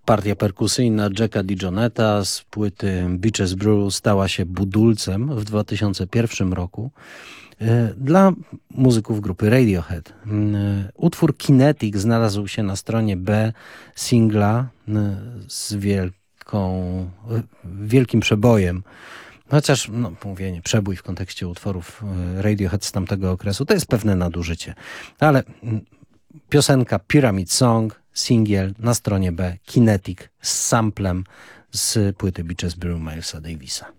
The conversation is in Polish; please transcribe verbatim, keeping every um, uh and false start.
Partia perkusyjna Jacka DeJohnetta z płyty Beaches Brew stała się budulcem w dwa tysiące pierwszym roku dla muzyków grupy Radiohead. Utwór Kinetic znalazł się na stronie B singla z wielką, wielkim przebojem. Chociaż, no mówienie, przebój w kontekście utworów Radiohead z tamtego okresu to jest pewne nadużycie. Ale piosenka Pyramid Song, singiel na stronie B, Kinetic z samplem z płyty Beaches Brew Milesa Davisa.